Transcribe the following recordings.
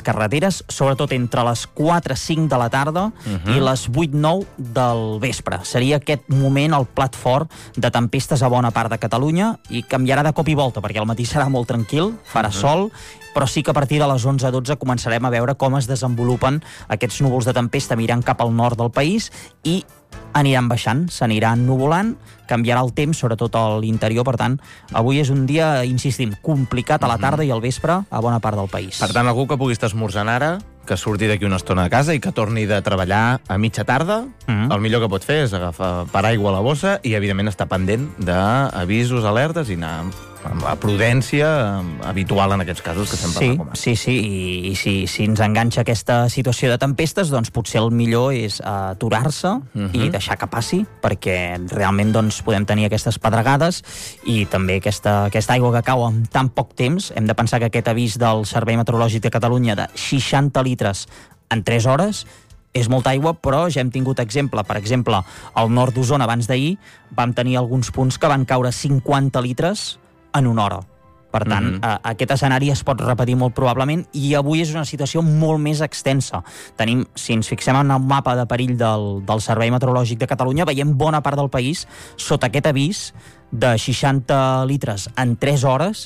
les carreteres, sobretot entre les 4 i 5 de la tarda i les 8-9 del vespre. Seria aquest moment el plat fort de tempestes a bona part de Catalunya i canviarà de cop i volta, perquè al matí serà molt tranquil, farà sol, però sí que a partir de les 11-12 començarem a veure com es desenvolupen aquests núvols de tempesta mirant cap al nord del país i aniran baixant, s'aniran nuvolant, canviarà el temps, sobretot a l'interior. Per tant, avui és un dia, insistim, complicat a la tarda i al vespre a bona part del país. Per tant, algú que pugui estar esmorzant ara, que surti d'aquí una estona de casa i que torni de treballar a mitja tarda, el millor que pot fer és agafar paraigua a la bossa i, evidentment, estar pendent d'avisos, alertes i anar amb la prudència habitual en aquests casos que sempre recomanem. Sí, i si ens enganxa aquesta situació de tempestes, doncs potser el millor és aturar-se i deixar que passi, perquè realment doncs, podem tenir aquestes pedregades i també aquesta aigua que cau en tan poc temps. Hem de pensar que aquest avís del Servei Meteorològic de Catalunya de 60 litres en 3 hores és molta aigua, però ja hem tingut exemple. Per exemple, al nord d'Osona, abans d'ahir, vam tenir alguns punts que van caure 50 litres en una hora. Per tant, aquest escenari es pot repetir molt probablement i avui és una situació molt més extensa. Tenim, si ens fixem en el mapa de perill del Servei Meteorològic de Catalunya, veiem bona part del país sota aquest avís de 60 litres en 3 hores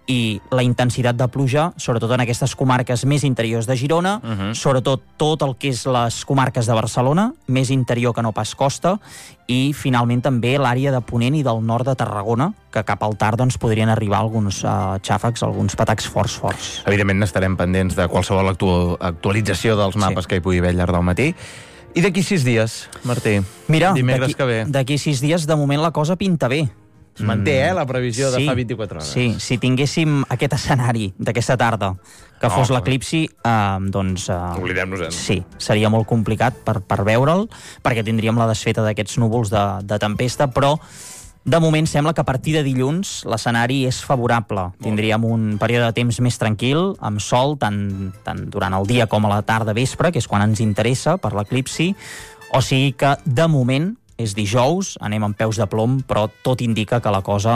i la intensitat de pluja, sobretot en aquestes comarques més interiors de Girona, sobretot tot el que és les comarques de Barcelona, més interior que no pas costa, i finalment també l'àrea de Ponent i del nord de Tarragona, que cap al tard doncs, podrien arribar alguns xàfecs, alguns patacs forts. Evidentment estarem pendents de qualsevol actualització dels mapes que hi pugui haver al llarg del matí. I d'aquí 6 dies, Martí? Mira, dimecres que ve. D'aquí 6 dies, de moment, la cosa pinta bé. Es manté, la previsió de fa 24 hores. Sí, si tinguéssim aquest escenari d'aquesta tarda, que fos l'eclipsi, doncs... Oblidem-nos-en. Sí, seria molt complicat per veure'l, perquè tindríem la desfeta d'aquests núvols de tempesta, però de moment sembla que a partir de dilluns l'escenari és favorable. Tindríem un període de temps més tranquil, amb sol, tant durant el dia com a la tarda vespre, que és quan ens interessa per l'eclipsi, o sigui que, de moment, és dijous, anem amb peus de plom, però tot indica que la cosa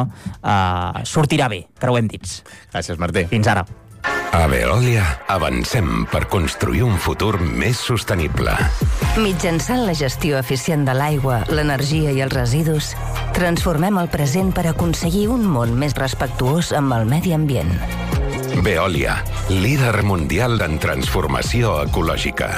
sortirà bé, creuem dits. Gràcies, Martí. Fins ara. A Veolia avancem per construir un futur més sostenible. Mitjançant la gestió eficient de l'aigua, l'energia i els residus, transformem el present per aconseguir un món més respectuós amb el medi ambient. Veolia, líder mundial en transformació ecològica.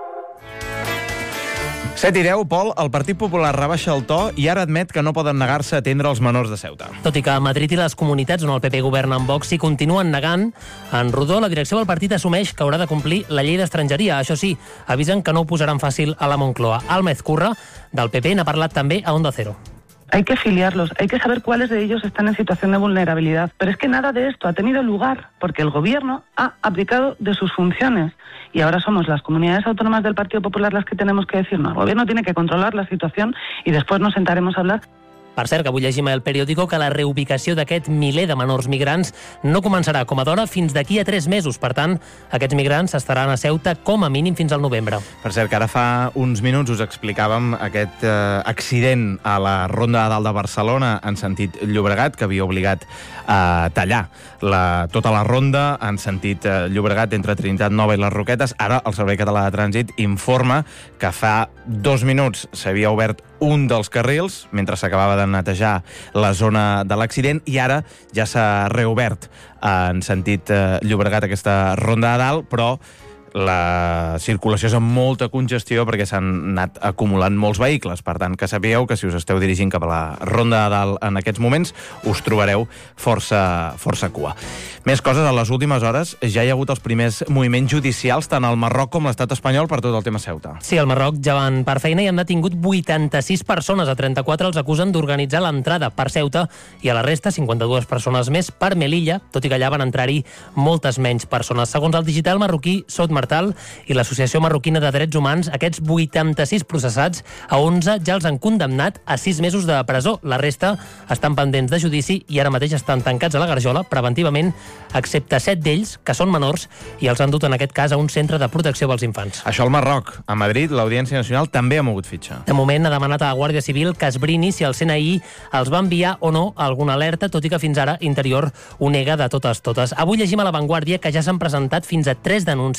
7:10, Pol, el Partit Popular rebaixa el to i ara admet que no poden negar-se a atendre els menors de Ceuta. Tot i que a Madrid i les comunitats on el PP governa amb Vox s'hi continuen negant, en rodó la direcció del partit assumeix que haurà de complir la llei d'estrangeria. Això sí, avisen que no ho posaran fàcil a la Moncloa. Alma Ezcurra, del PP, n'ha parlat també a Onda Cero. Hay que filiarlos, hay que saber cuáles de ellos están en situación de vulnerabilidad. Pero es que nada de esto ha tenido lugar porque el gobierno ha abdicado de sus funciones. Y ahora somos las comunidades autónomas del Partido Popular las que tenemos que decir, no, el gobierno tiene que controlar la situación y después nos sentaremos a hablar. Per cert, que avui llegim al Periódico que la reubicació d'aquest miler de menors migrants no començarà com a d'hora fins d'aquí a 3 mesos. Per tant, aquests migrants estaran a Ceuta com a mínim fins al novembre. Per cert, que ara fa uns minuts us explicàvem aquest accident a la Ronda de Dalt de Barcelona en sentit Llobregat, que havia obligat a tallar tota la ronda en sentit Llobregat entre Trinitat Nova i les Roquetes. Ara el Servei Català de Trànsit informa que fa 2 minuts s'havia obert un dels carrils mentre s'acabava de netejar la zona de l'accident i ara ja s'ha reobert en sentit Llobregat aquesta Ronda de Dalt, però la circulació és amb molta congestió perquè s'han anat acumulant molts vehicles. Per tant, que sapigueu que si us esteu dirigint cap a la Ronda de Dalt en aquests moments us trobareu força cua. Més coses, a les últimes hores ja hi ha hagut els primers moviments judicials tant al Marroc com a l'estat espanyol per tot el tema Ceuta. Sí, al Marroc ja van per feina i han detingut 86 persones. A 34 els acusen d'organitzar l'entrada per Ceuta i a la resta 52 persones més per Melilla, tot i que allà van entrar-hi moltes menys persones. Segons el digital marroquí Sot Martal i l'Associació Marroquina de Drets Humans, aquests 86 processats, a 11 ja els han condemnat a 6 mesos de presó. La resta estan pendents de judici i ara mateix estan tancats a la garjola preventivament, excepte 7 d'ells, que són menors, i els han dut en aquest cas a un centre de protecció dels infants. Això al Marroc. A Madrid, l'Audiència Nacional també ha mogut fitxa. De moment ha demanat a la Guàrdia Civil que esbrini si el CNI els va enviar o no alguna alerta, tot i que fins ara Interior ho nega de totes. Avui llegim a La Vanguardia que ja s'han presentat fins a 3 denúncies